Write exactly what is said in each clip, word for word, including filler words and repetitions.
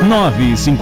nove cinco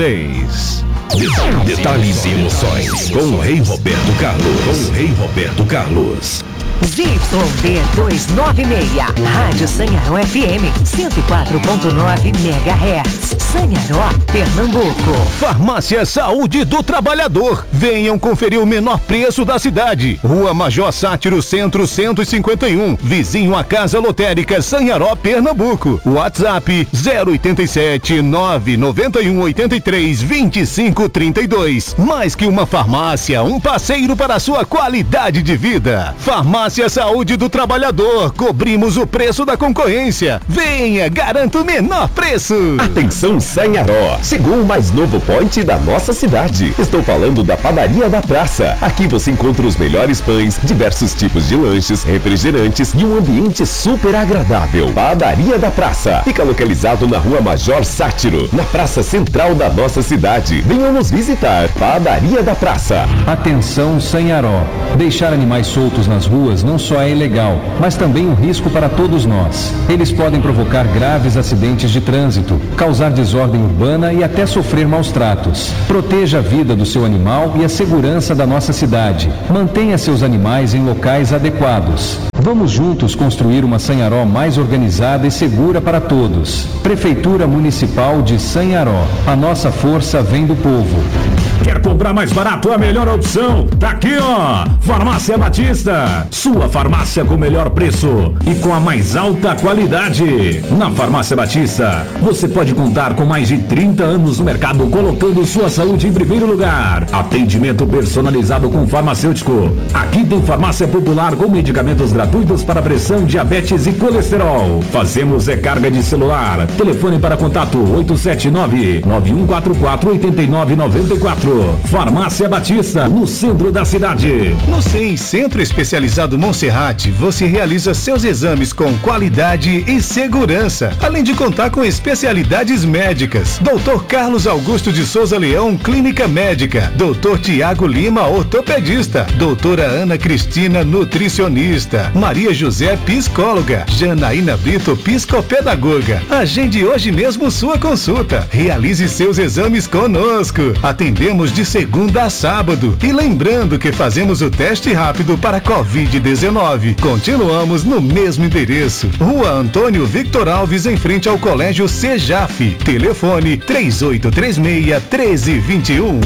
três. Detalhes e emoções com o Rei Roberto Carlos. Com o Rei Roberto Carlos. Z Y D duzentos e noventa e seis, Rádio Sanharó F M, cento e quatro ponto nove megahertz, Sanharó, Pernambuco. Farmácia Saúde do Trabalhador. Venham conferir o menor preço da cidade. Rua Major Sátiro, Centro cento e cinquenta e um, vizinho à Casa Lotérica, Sanharó, Pernambuco. WhatsApp zero oito sete, nove nove um, oito três, dois cinco três dois. Mais que uma farmácia, um parceiro para a sua qualidade de vida. Farmácia Farmácia Saúde do Trabalhador, cobrimos o preço da concorrência. Venha, garanto o menor preço. Atenção Sanharó, chegou o mais novo point da nossa cidade. Estou falando da Padaria da Praça. Aqui você encontra os melhores pães, diversos tipos de lanches, refrigerantes e um ambiente super agradável. Padaria da Praça fica localizado na Rua Major Sátiro, na praça central da nossa cidade. Venham nos visitar. Padaria da Praça. Atenção Sanharó, deixar animais soltos nas ruas não só é ilegal, mas também um risco para todos nós. Eles podem provocar graves acidentes de trânsito, causar desordem urbana e até sofrer maus tratos. Proteja a vida do seu animal e a segurança da nossa cidade. Mantenha seus animais em locais adequados. Vamos juntos construir uma Sanharó mais organizada e segura para todos. Prefeitura Municipal de Sanharó. A nossa força vem do povo. Quer comprar mais barato? A melhor opção tá aqui, ó. Farmácia Batista. Sua farmácia com o melhor preço e com a mais alta qualidade. Na Farmácia Batista, você pode contar com mais de trinta anos no mercado, colocando sua saúde em primeiro lugar. Atendimento personalizado com farmacêutico. Aqui tem farmácia popular com medicamentos gratuitos para pressão, diabetes e colesterol. Fazemos recarga de celular. Telefone para contato oito sete nove, nove um quatro quatro, oito nove nove quatro. Farmácia Batista, no centro da cidade. No C E M Centro Especializado Monserrate, você realiza seus exames com qualidade e segurança, além de contar com especialidades médicas. doutor Carlos Augusto de Souza Leão, Clínica Médica. doutor Tiago Lima, ortopedista. doutora Ana Cristina, nutricionista. Maria José, psicóloga. Janaína Brito, psicopedagoga. Agende hoje mesmo sua consulta. Realize seus exames conosco. Atendemos de segunda a sábado. E lembrando que fazemos o teste rápido para covid dezenove. Continuamos no mesmo endereço. Rua Antônio Victor Alves, em frente ao Colégio Sejaf. Telefone três oito três seis, um três dois um.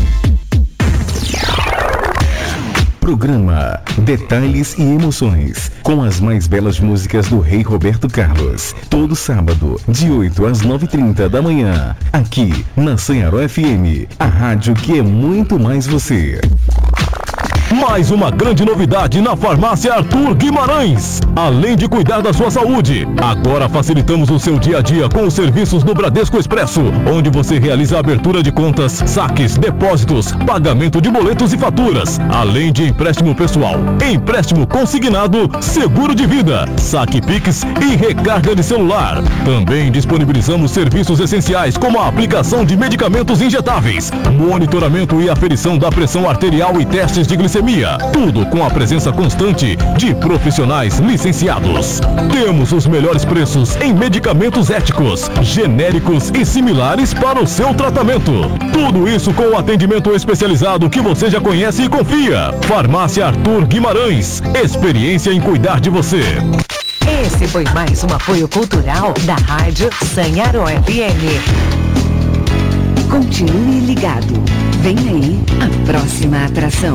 Programa Detalhes e Emoções, com as mais belas músicas do Rei Roberto Carlos. Todo sábado, de oito às nove e trinta da manhã, aqui na Sanharó F M, a rádio que é muito mais você. Mais uma grande novidade na Farmácia Arthur Guimarães. Além de cuidar da sua saúde, agora facilitamos o seu dia a dia com os serviços do Bradesco Expresso, onde você realiza a abertura de contas, saques, depósitos, pagamento de boletos e faturas, além de empréstimo pessoal, empréstimo consignado, seguro de vida, saque Pix e recarga de celular. Também disponibilizamos serviços essenciais como a aplicação de medicamentos injetáveis, monitoramento e aferição da pressão arterial e testes de glicemia. Tudo com a presença constante de profissionais licenciados. Temos os melhores preços em medicamentos éticos, genéricos e similares para o seu tratamento. Tudo isso com o atendimento especializado que você já conhece e confia. Farmácia Arthur Guimarães. Experiência em cuidar de você. Esse foi mais um apoio cultural da Rádio Sanharó F M. Continue ligado. Vem aí a próxima atração.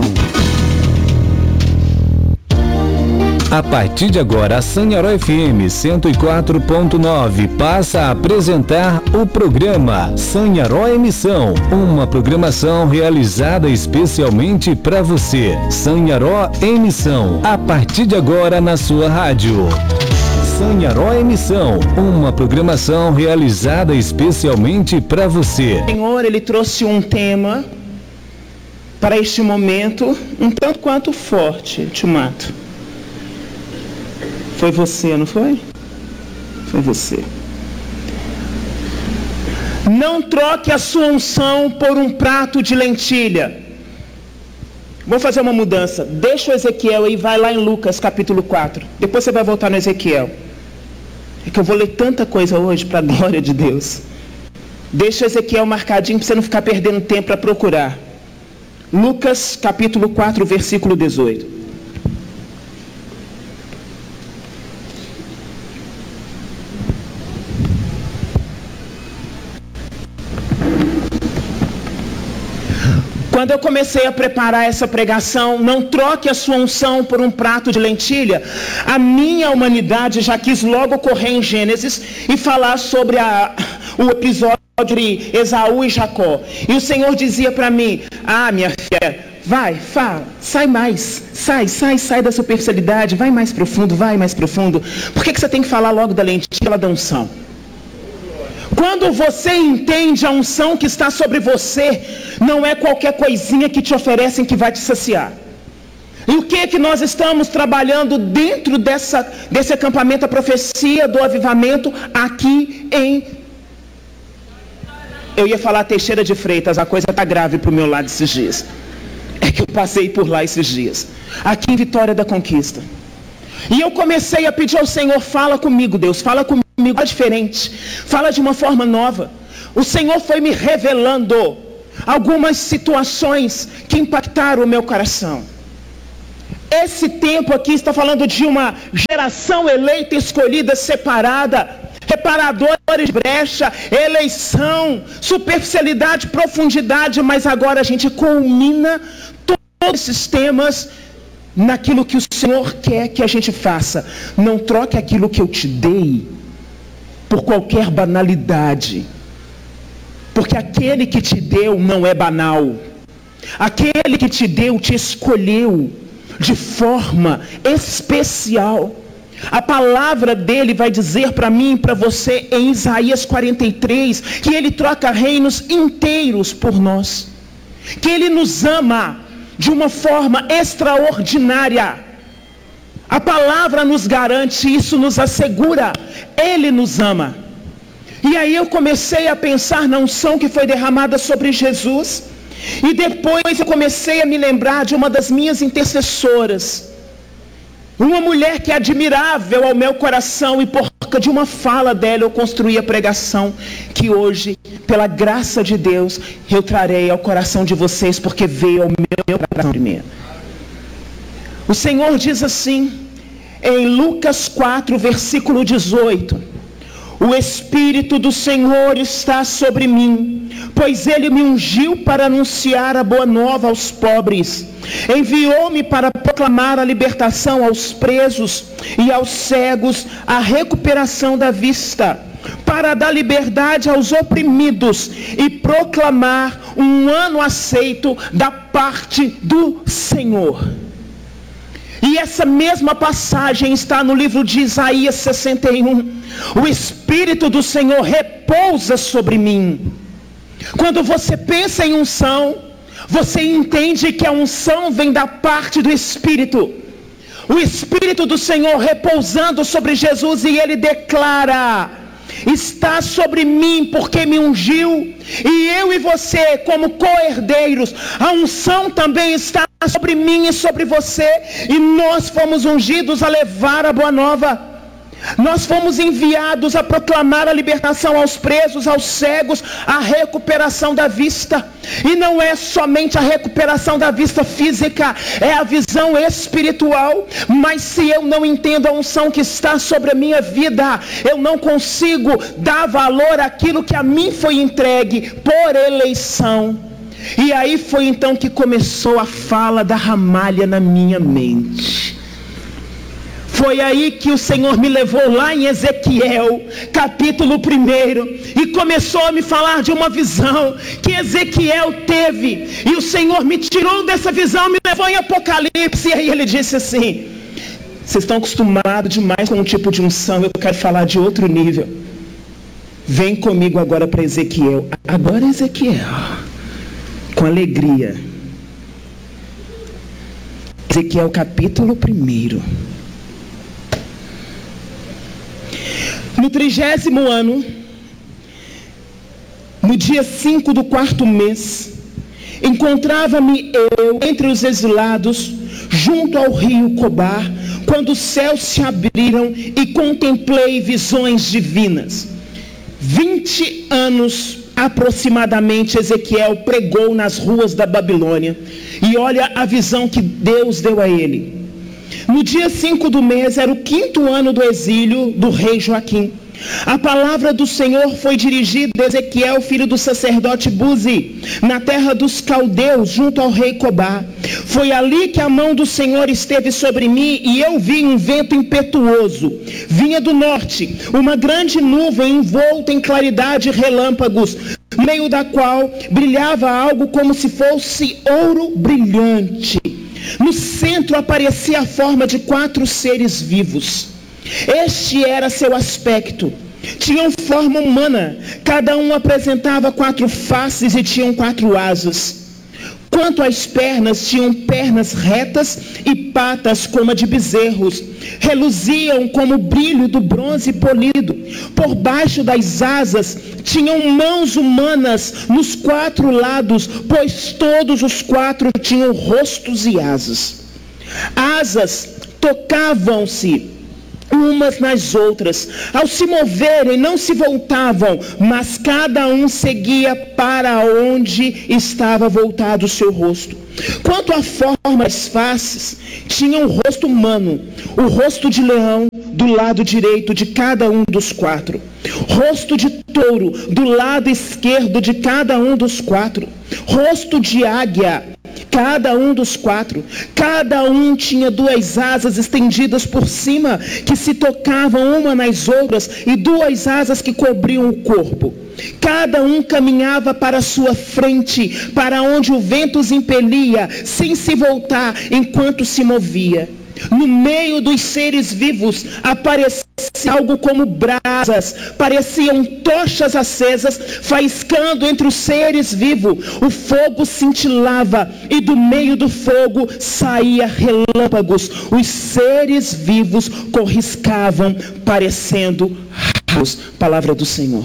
A partir de agora, a Sanharó F M cento e quatro ponto nove passa a apresentar o programa Sanharó Emissão, uma programação realizada especialmente para você. Sanharó Emissão, a partir de agora na sua rádio. Sanharó Emissão, uma programação realizada especialmente para você. O Senhor, Ele trouxe um tema para este momento um tanto quanto forte, Timato. Foi você, não foi? Foi você. Não troque a sua unção por um prato de lentilha. Vamos fazer uma mudança. Deixa o Ezequiel e vai lá em Lucas capítulo quatro. Depois você vai voltar no Ezequiel. É que eu vou ler tanta coisa hoje para a glória de Deus. Deixa Ezequiel marcadinho para você não ficar perdendo tempo para procurar. Lucas capítulo quatro, versículo dezoito. Quando eu comecei a preparar essa pregação, não troque a sua unção por um prato de lentilha, a minha humanidade já quis logo correr em Gênesis e falar sobre a, o episódio de Esaú e Jacó. E o Senhor dizia para mim: ah, minha filha, vai, fala, sai mais, sai, sai, sai da superficialidade, vai mais profundo, vai mais profundo. Por que, que você tem que falar logo da lentilha da unção? Quando você entende a unção que está sobre você, não é qualquer coisinha que te oferecem que vai te saciar. E o que é que nós estamos trabalhando dentro dessa, desse acampamento, a profecia do avivamento, aqui em... Eu ia falar Teixeira de Freitas, a coisa está grave para o meu lado esses dias. É que eu passei por lá esses dias. Aqui em Vitória da Conquista. E eu comecei a pedir ao Senhor: fala comigo, Deus, fala comigo. Comigo é diferente, fala de uma forma nova. O Senhor foi me revelando algumas situações que impactaram o meu coração. Esse tempo aqui está falando de uma geração eleita, escolhida, separada, reparadores de brecha, eleição, superficialidade, profundidade, mas agora a gente culmina todos esses temas naquilo que o Senhor quer que a gente faça. Não troque aquilo que eu te dei por qualquer banalidade, porque aquele que te deu não é banal. Aquele que te deu te escolheu de forma especial. A palavra dele vai dizer para mim e para você em Isaías quarenta e três que ele troca reinos inteiros por nós, que ele nos ama de uma forma extraordinária. A palavra nos garante isso, nos assegura. Ele nos ama. E aí eu comecei a pensar na unção que foi derramada sobre Jesus. E depois eu comecei a me lembrar de uma das minhas intercessoras, uma mulher que é admirável ao meu coração, e por causa de uma fala dela eu construí a pregação que hoje, pela graça de Deus, eu trarei ao coração de vocês, porque veio ao meu coração primeiro. O Senhor diz assim, em Lucas quatro, versículo dezoito: o Espírito do Senhor está sobre mim, pois Ele me ungiu para anunciar a boa nova aos pobres. Enviou-me para proclamar a libertação aos presos e aos cegos, a recuperação da vista, para dar liberdade aos oprimidos e proclamar um ano aceito da parte do Senhor. E essa mesma passagem está no livro de Isaías sessenta e um. O Espírito do Senhor repousa sobre mim. Quando você pensa em unção, você entende que a unção vem da parte do Espírito. O Espírito do Senhor repousando sobre Jesus, e ele declara: está sobre mim porque me ungiu. E eu e você, como co-herdeiros, a unção também está sobre mim e sobre você. E nós fomos ungidos a levar a boa nova. Nós fomos enviados a proclamar a libertação aos presos, aos cegos, a recuperação da vista. E não é somente a recuperação da vista física, é a visão espiritual. Mas se eu não entendo a unção que está sobre a minha vida, eu não consigo dar valor àquilo que a mim foi entregue por eleição. E aí foi então que começou a fala da ramalha na minha mente. Foi aí que o Senhor me levou lá em Ezequiel, capítulo primeiro, e começou a me falar de uma visão que Ezequiel teve. E o Senhor me tirou dessa visão, me levou em Apocalipse, e aí ele disse assim: vocês estão acostumados demais com um tipo de unção, eu quero falar de outro nível. Vem comigo agora para Ezequiel. Agora Ezequiel, com alegria. Ezequiel capítulo primeiro. No trigésimo ano, no dia cinco do quarto mês, encontrava-me eu entre os exilados, junto ao rio Cobar, quando os céus se abriram e contemplei visões divinas. Vinte anos aproximadamente Ezequiel pregou nas ruas da Babilônia. E olha a visão que Deus deu a ele. No dia cinco do mês, era o quinto ano do exílio do rei Joaquim. A palavra do Senhor foi dirigida a Ezequiel, filho do sacerdote Buzi, na terra dos caldeus, junto ao rei Cobá. Foi ali que a mão do Senhor esteve sobre mim, e eu vi um vento impetuoso. Vinha do norte, uma grande nuvem envolta em claridade e relâmpagos, no meio da qual brilhava algo como se fosse ouro brilhante. No centro aparecia a forma de quatro seres vivos. Este era seu aspecto. Tinham forma humana. Cada um apresentava quatro faces e tinham quatro asas. Quanto às pernas, tinham pernas retas e patas como a de bezerros. Reluziam como o brilho do bronze polido. Por baixo das asas, tinham mãos humanas nos quatro lados, pois todos os quatro tinham rostos e asas. Asas tocavam-se umas nas outras. Ao se moverem, não se voltavam, mas cada um seguia para onde estava voltado o seu rosto. Quanto à forma das faces, tinha um rosto humano, o rosto de leão do lado direito de cada um dos quatro, rosto de touro do lado esquerdo de cada um dos quatro, rosto de águia cada um dos quatro. Cada um tinha duas asas estendidas por cima, que se tocavam uma nas outras, e duas asas que cobriam o corpo. Cada um caminhava para a sua frente, para onde o vento os impelia, sem se voltar enquanto se movia. No meio dos seres vivos aparecia algo como brasas, pareciam tochas acesas, faiscando entre os seres vivos. O fogo cintilava e do meio do fogo saía relâmpagos. Os seres vivos corriscavam, parecendo raios. Palavra do Senhor.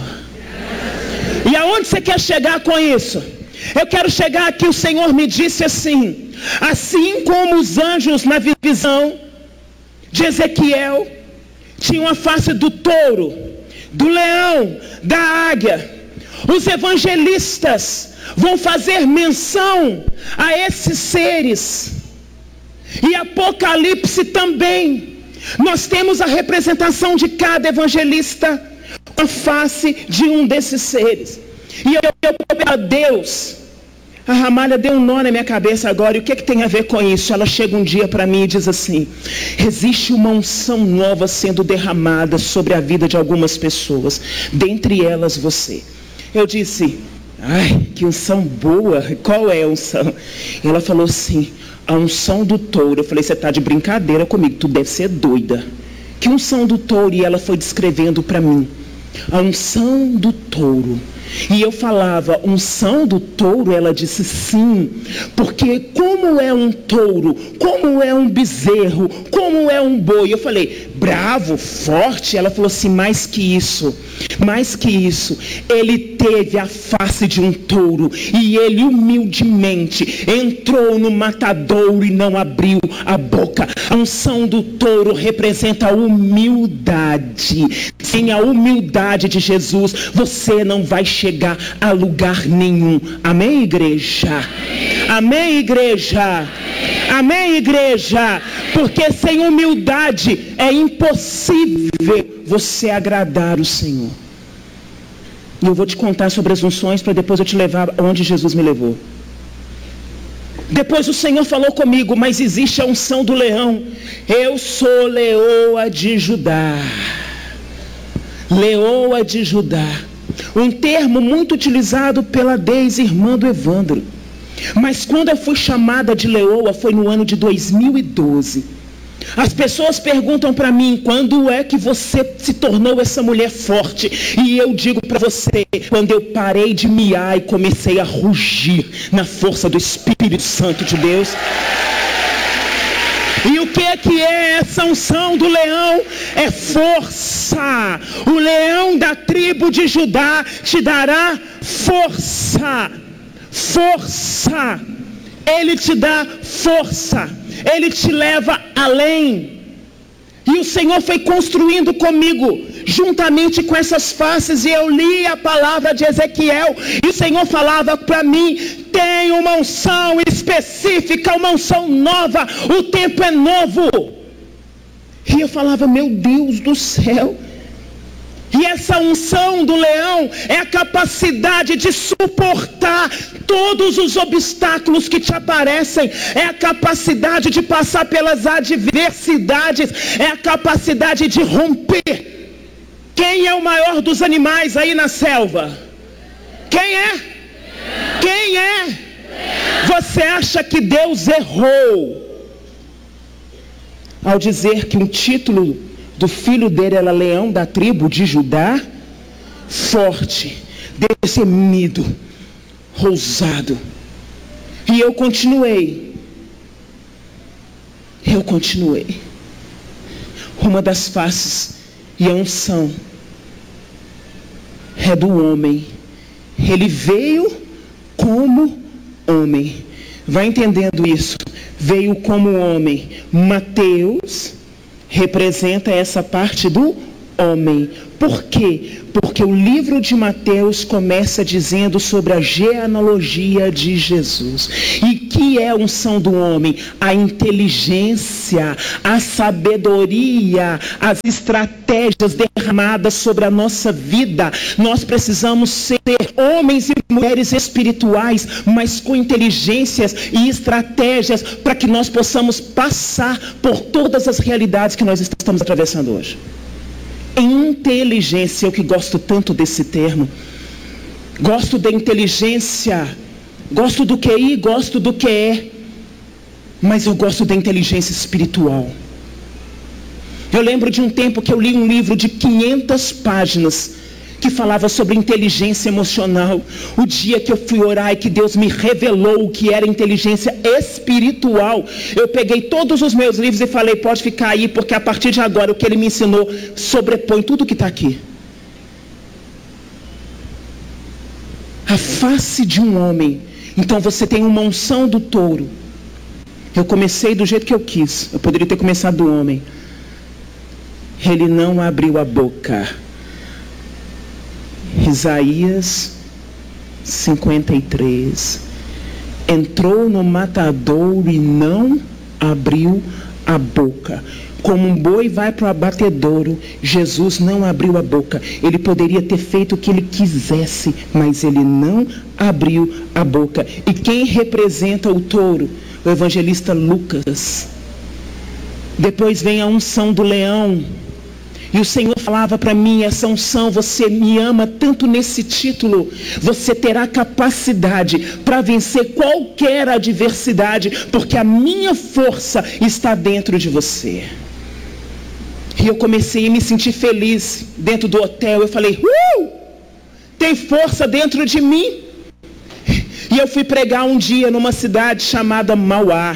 E aonde você quer chegar com isso? Eu quero chegar aqui. O Senhor me disse assim: assim como os anjos na visão de Ezequiel tinham a face do touro, do leão, da águia, os evangelistas vão fazer menção a esses seres. E Apocalipse também, nós temos a representação de cada evangelista com a face de um desses seres. E eu peço a Deus, a Ramalha deu um nó na minha cabeça agora. E o que, é que tem a ver com isso? Ela chega um dia para mim e diz assim: existe uma unção nova sendo derramada sobre a vida de algumas pessoas, dentre elas você. Eu disse: ai, que unção boa. Qual é a unção? Ela falou assim: a unção do touro. Eu falei: você está de brincadeira comigo, tu deve ser doida. Que unção do touro? E ela foi descrevendo para mim a unção do touro. E eu falava: unção do touro? Ela disse: sim, porque como é um touro, como é um bezerro, como é um boi. Eu falei: bravo, forte. Ela falou assim: mais que isso, mais que isso, ele teve a face de um touro, e ele humildemente entrou no matadouro e não abriu a boca. A unção do touro representa a humildade. Sem a humildade de Jesus, você não vai chegar a lugar nenhum. Amém, igreja? Amém, igreja? Amém, igreja? Porque sem humildade é impossível você agradar o Senhor. E eu vou te contar sobre as unções para depois eu te levar onde Jesus me levou. Depois o Senhor falou comigo: mas existe a unção do leão. Eu sou leoa de Judá. Leoa de Judá, um termo muito utilizado pela Deise, irmã do Evandro. Mas quando eu fui chamada de leoa foi no ano de dois mil e doze. As pessoas perguntam para mim: quando é que você se tornou essa mulher forte? E eu digo para você: quando eu parei de miar e comecei a rugir na força do Espírito Santo de Deus. E o que é que é essa unção do leão? É força. O leão da tribo de Judá te dará força. Força. Ele te dá força. Ele te leva além. E o Senhor foi construindo comigo, juntamente com essas faces, e eu li a palavra de Ezequiel, e o Senhor falava para mim: tem uma unção específica, uma unção nova, o tempo é novo. E eu falava: meu Deus do céu. E essa unção do leão é a capacidade de suportar todos os obstáculos que te aparecem, é a capacidade de passar pelas adversidades, é a capacidade de romper. Quem é o maior dos animais aí na selva? Quem é? Quem é? Você acha que Deus errou ao dizer que um título do filho dele era leão da tribo de Judá? Forte, destemido, ousado. E eu continuei. Eu continuei. Uma das faces e a unção é do homem. Ele veio como homem. Vai entendendo isso? Veio como homem. Mateus representa essa parte do homem. Por quê? Porque o livro de Mateus começa dizendo sobre a genealogia de Jesus. E que é a unção do homem? A inteligência, a sabedoria, as estratégias derramadas sobre a nossa vida. Nós precisamos ser homens e mulheres espirituais, mas com inteligências e estratégias para que nós possamos passar por todas as realidades que nós estamos atravessando hoje. Inteligência, eu que gosto tanto desse termo. Gosto da inteligência, gosto do Q I, gosto do Q E, mas eu gosto da inteligência espiritual. Eu lembro de um tempo que eu li um livro de quinhentas páginas que falava sobre inteligência emocional. O dia que eu fui orar e que Deus me revelou o que era inteligência espiritual, eu peguei todos os meus livros e falei: pode ficar aí, porque a partir de agora o que ele me ensinou sobrepõe tudo que está aqui. A face de um homem. Então você tem uma unção do touro. Eu comecei do jeito que eu quis. Eu poderia ter começado do homem. Ele não abriu a boca. Isaías cinquenta e três. Entrou no matadouro e não abriu a boca. Como um boi vai para o abatedouro, Jesus não abriu a boca. Ele poderia ter feito o que ele quisesse, mas ele não abriu a boca. E quem representa o touro? O evangelista Lucas. Depois vem a unção do leão. E o Senhor falava para mim: essa unção, você me ama tanto nesse título, você terá capacidade para vencer qualquer adversidade, porque a minha força está dentro de você. E eu comecei a me sentir feliz dentro do hotel. Eu falei: uh! Tem força dentro de mim. E eu fui pregar um dia numa cidade chamada Mauá,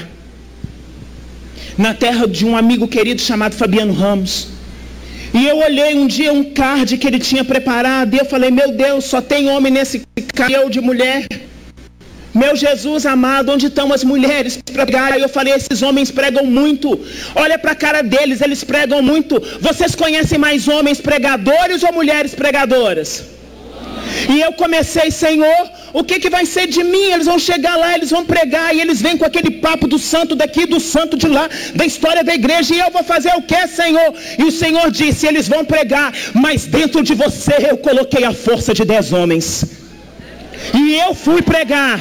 na terra de um amigo querido chamado Fabiano Ramos. E eu olhei um dia um card que ele tinha preparado, e eu falei: meu Deus, só tem homem nesse card, eu de mulher. Meu Jesus amado, onde estão as mulheres para pregar? Aí eu falei: esses homens pregam muito. Olha para a cara deles, eles pregam muito. Vocês conhecem mais homens pregadores ou mulheres pregadoras? E eu comecei: Senhor, o que, que vai ser de mim? Eles vão chegar lá, eles vão pregar, e eles vêm com aquele papo do santo daqui, do santo de lá, da história da igreja, e eu vou fazer o que, Senhor? E o Senhor disse: eles vão pregar, mas dentro de você eu coloquei a força de dez homens. E eu fui pregar.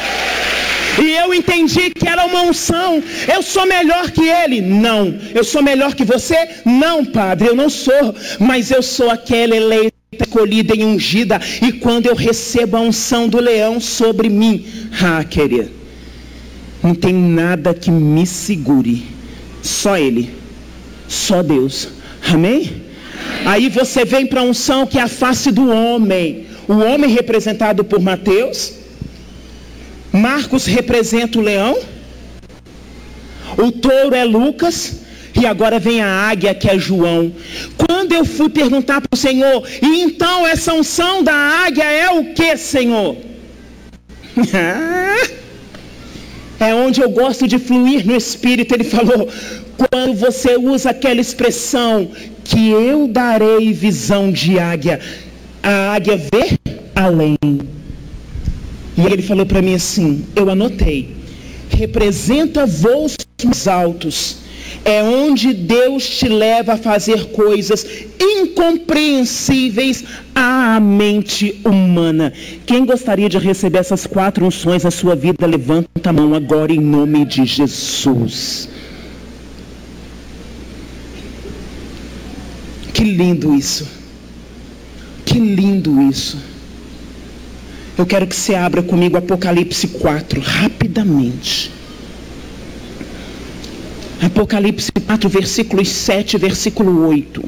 E eu entendi que era uma unção. Eu sou melhor que ele? Não. Eu sou melhor que você? Não, Padre, eu não sou. Mas eu sou aquela eleita, escolhida e ungida. E quando eu recebo a unção do leão sobre mim, ah, querido, não tem nada que me segure. Só ele. Só Deus. Amém? Aí você vem para a unção que é a face do homem. O homem representado por Mateus. Marcos representa o leão. O touro é Lucas. E agora vem a águia, que é João. Quando eu fui perguntar para o Senhor: e então essa unção da águia é o que, Senhor? É onde eu gosto de fluir no Espírito. Ele falou, quando você usa aquela expressão, que eu darei visão de águia, a águia vê além. E ele falou para mim assim, eu anotei, representa voos mais altos, é onde Deus te leva a fazer coisas incompreensíveis à mente humana. Quem gostaria de receber essas quatro unções na sua vida, levanta a mão agora em nome de Jesus. Que lindo isso. Que lindo isso. Eu quero que você abra comigo Apocalipse quatro, rapidamente. Apocalipse quatro, versículos sete, versículo oito.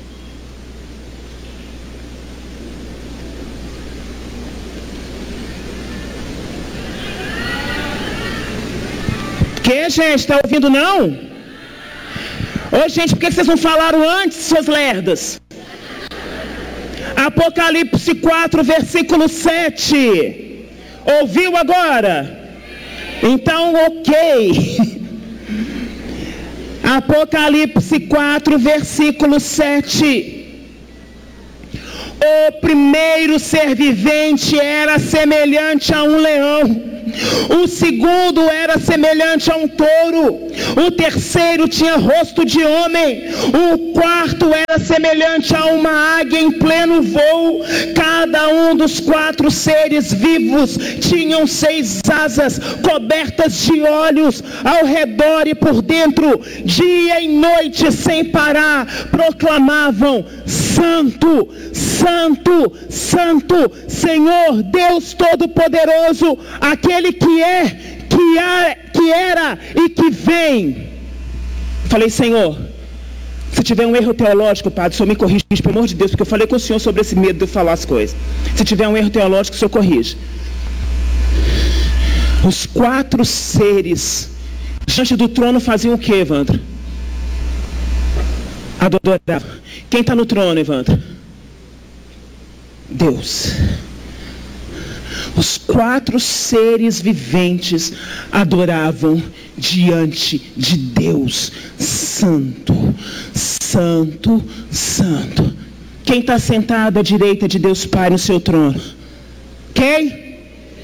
Que, gente? Está ouvindo não? Ô, gente, por que vocês não falaram antes, suas lerdas? Apocalipse quatro, versículo sete. Ouviu agora? Então, ok. Apocalipse quatro, versículo sete. O primeiro ser vivente era semelhante a um leão. O segundo era semelhante a um touro. O terceiro tinha rosto de homem. O quarto era semelhante a uma águia em pleno voo. Cada um dos quatro seres vivos tinham seis asas cobertas de olhos ao redor e por dentro. Dia e noite sem parar proclamavam: Santo, Santo, Santo, Senhor Deus Todo-Poderoso, aquele que é, que, é, que era e que vem. Falei, Senhor, se tiver um erro teológico, Padre, o Senhor me corrige, pelo amor de Deus, porque eu falei com o Senhor sobre esse medo de eu falar as coisas. Se tiver um erro teológico, o Senhor corrige. Os quatro seres diante do trono faziam o que, Evandro? Adoravam. Quem está no trono, Evandro? Deus. Os quatro seres viventes adoravam diante de Deus. Santo, Santo, Santo. Quem está sentado à direita de Deus Pai no seu trono? Quem?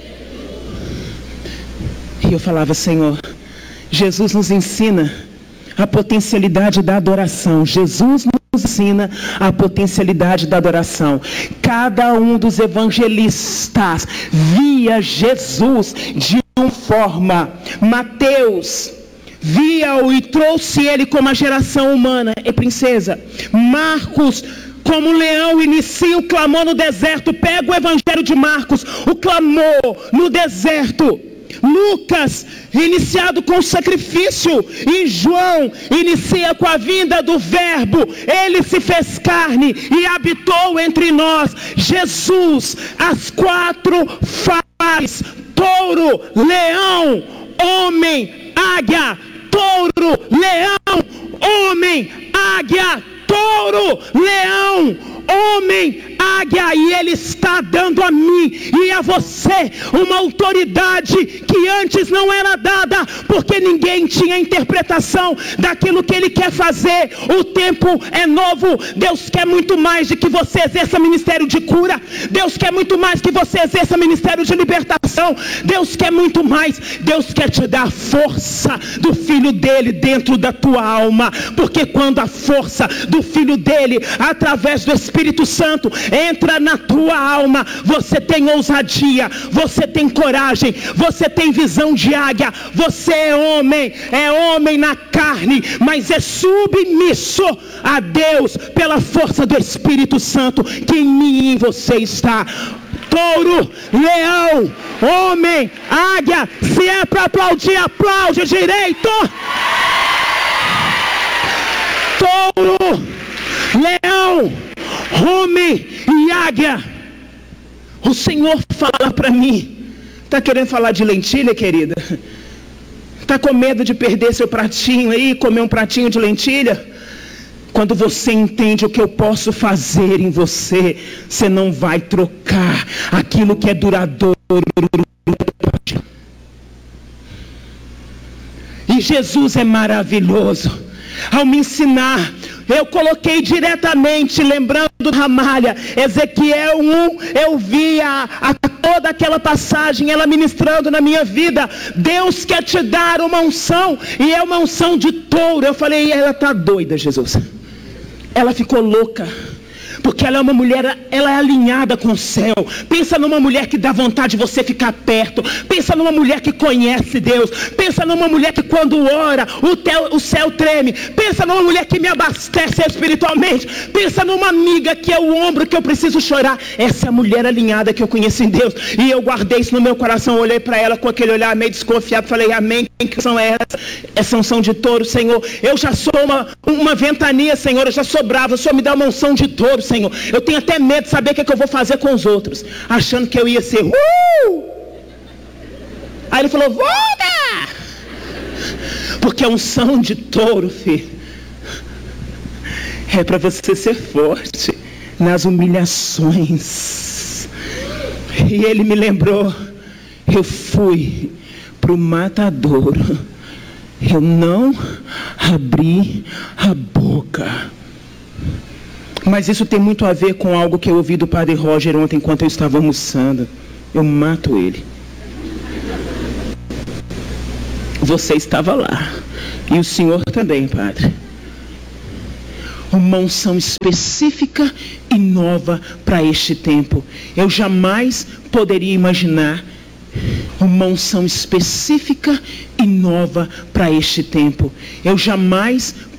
E eu falava, Senhor, Jesus nos ensina a potencialidade da adoração. Jesus nos ensina a potencialidade da adoração. Cada um dos evangelistas via Jesus de uma forma. Mateus via-o e trouxe ele como a geração humana. É princesa. Marcos, como um leão, inicia o clamor no deserto. Pega o evangelho de Marcos, o clamor no deserto. Lucas, iniciado com o sacrifício, e João inicia com a vinda do verbo. Ele se fez carne e habitou entre nós. Jesus, as quatro faces: touro, leão, homem, águia. Touro, leão, homem, águia. Touro, leão, homem, águia. E ele está dando a mim e a você uma autoridade que antes não era dada, porque ninguém tinha interpretação daquilo que ele quer fazer. O tempo é novo. Deus quer muito mais de que você exerça ministério de cura. Deus quer muito mais que você exerça ministério de libertação. Deus quer muito mais. Deus quer te dar a força do Filho dele dentro da tua alma, porque quando a força do Filho dele, através do Espírito Santo, entra na tua alma, você tem ousadia, você tem coragem, você tem visão de águia. Você é homem, é homem na carne, mas é submisso a Deus pela força do Espírito Santo que em mim e em você está. Touro, leão, homem, águia. Se é para aplaudir, aplaude direito. Touro, leão, homem e águia. O Senhor fala para mim. Está querendo falar de lentilha, querida? Está com medo de perder seu pratinho aí, comer um pratinho de lentilha? Quando você entende o que eu posso fazer em você, você não vai trocar aquilo que é duradouro. E Jesus é maravilhoso. Ao me ensinar, eu coloquei diretamente, lembrando da malha, Ezequiel um, eu via a, toda aquela passagem, ela ministrando na minha vida. Deus quer te dar uma unção, e é uma unção de touro. Eu falei, ela está doida, Jesus. Ela ficou louca. Porque ela é uma mulher, ela é alinhada com o céu. Pensa numa mulher que dá vontade de você ficar perto. Pensa numa mulher que conhece Deus. Pensa numa mulher que quando ora, o, teu, o céu treme. Pensa numa mulher que me abastece espiritualmente. Pensa numa amiga que é o ombro que eu preciso chorar. Essa é a mulher alinhada que eu conheço em Deus. E eu guardei isso no meu coração. Olhei para ela com aquele olhar meio desconfiado. Falei, amém, que são essas? Essa unção de touro, Senhor. Eu já sou uma, uma ventania, Senhor. Eu já sou brava. O Senhor me dá uma unção de touro, Senhor. Eu tenho até medo de saber o que, é que eu vou fazer com os outros, achando que eu ia ser uh! Aí ele falou, volta! Porque a unção de touro, filho, é para você ser forte nas humilhações. E ele me lembrou, eu fui para o matadouro, eu não abri a boca. Mas isso tem muito a ver com algo que eu ouvi do Padre Roger ontem, enquanto eu estava almoçando. Eu mato ele. Você estava lá. E o senhor também, Padre. Uma unção específica e nova para este tempo. Eu jamais poderia imaginar uma unção específica e nova para este tempo. Eu jamais